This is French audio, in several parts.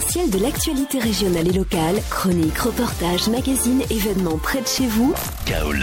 L'essentiel de l'actualité régionale et locale, chroniques, reportages, magazines, événements près de chez vous. Kaolin.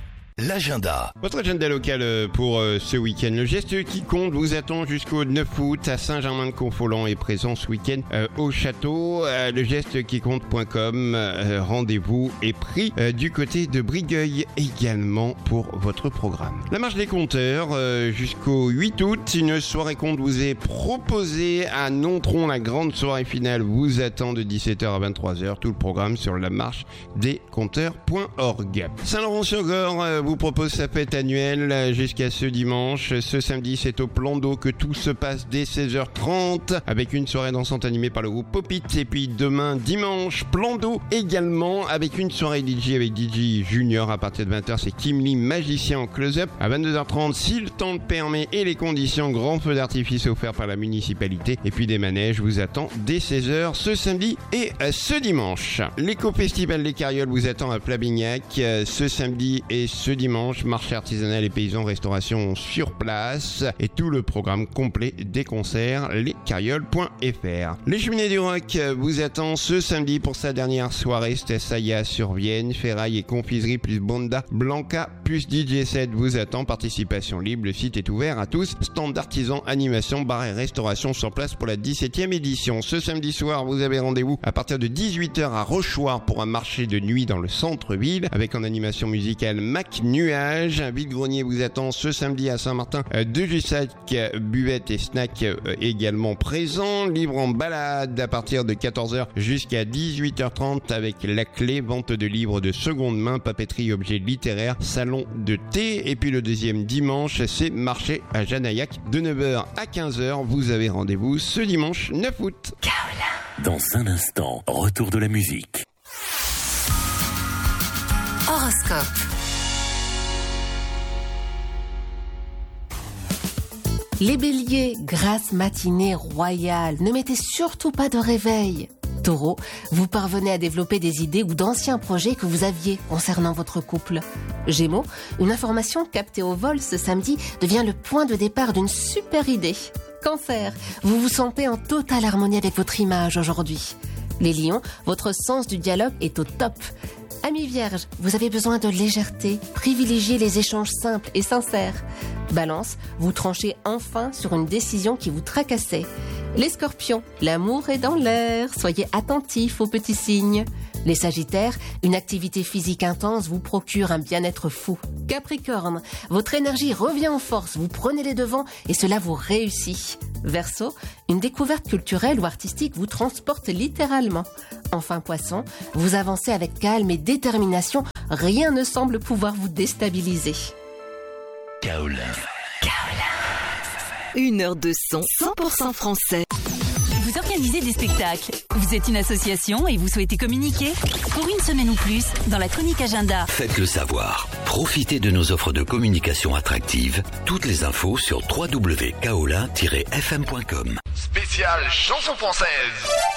L'agenda. Votre agenda local pour ce week-end. Le geste qui compte vous attend jusqu'au 9 août à Saint-Germain-de-Confolens est présent ce week-end au château. Le geste qui compte.com. Rendez-vous est pris du côté de Brigueuil également pour votre programme. La marche des compteurs jusqu'au 8 août. Une soirée compte vous est proposée à Nontron. La grande soirée finale vous attend de 17h à 23h. Tout le programme sur la marche des compteurs.org. Saint-Laurent-sur-Gorre vous propose sa fête annuelle jusqu'à ce dimanche. Ce samedi, c'est au plan d'eau que tout se passe dès 16h30 avec une soirée dansante animée par le groupe Popit. Et puis demain, dimanche, plan d'eau également avec une soirée DJ avec DJ Junior à partir de 20h. C'est Kim Lee, magicien en close-up. À 22h30, si le temps le permet et les conditions, grand feu d'artifice offert par la municipalité. Et puis des manèges vous attend dès 16h ce samedi et ce dimanche. L'éco-festival des Carrioles vous attend à Plabignac ce samedi et ce dimanche, marché artisanal et paysans, restauration sur place et tout le programme complet des concerts, lescarrioles.fr. Les Cheminées du Rock vous attend ce samedi pour sa dernière soirée, c'était Saya sur Vienne, ferraille et confiserie plus Bonda Blanca plus DJ set vous attend, participation libre, le site est ouvert à tous, stand d'artisans, animation, bar et restauration sur place pour la 17e édition. Ce samedi soir, vous avez rendez-vous à partir de 18h à Rochoir pour un marché de nuit dans le centre-ville avec en animation musicale Mac Nuage. Un vide-grenier vous attend ce samedi à Saint-Martin de Jussac, buvette et snack également présents. Livre en balade à partir de 14h jusqu'à 18h30 avec la clé, vente de livres de seconde main, papeterie, objets littéraires, salon de thé. Et puis le deuxième dimanche, c'est marché à Janaillac de 9h à 15h. Vous avez rendez-vous ce dimanche 9 août. Dans un instant, retour de la musique. Horoscope. Les béliers, grasse matinée royale, ne mettez surtout pas de réveil. Taureau, vous parvenez à développer des idées ou d'anciens projets que vous aviez concernant votre couple. Gémeaux, une information captée au vol ce samedi devient le point de départ d'une super idée. Cancer, vous vous sentez en totale harmonie avec votre image aujourd'hui. Les lions, votre sens du dialogue est au top. Amis vierges, vous avez besoin de légèreté, privilégiez les échanges simples et sincères. Balance, vous tranchez enfin sur une décision qui vous tracassait. Les scorpions, l'amour est dans l'air, soyez attentifs aux petits signes. Les sagittaires, une activité physique intense vous procure un bien-être fou. Capricorne, votre énergie revient en force, vous prenez les devants et cela vous réussit. Verseau, une découverte culturelle ou artistique vous transporte littéralement. Enfin Poisson, vous avancez avec calme et détermination, rien ne semble pouvoir vous déstabiliser. Kaolin. Une heure de son 100% français. Vous organisez des spectacles, vous êtes une association et vous souhaitez communiquer? Pour une semaine ou plus, dans la chronique agenda. Faites-le savoir. Profitez de nos offres de communication attractives. Toutes les infos sur www.kaolin-fm.com. Spécial chanson française.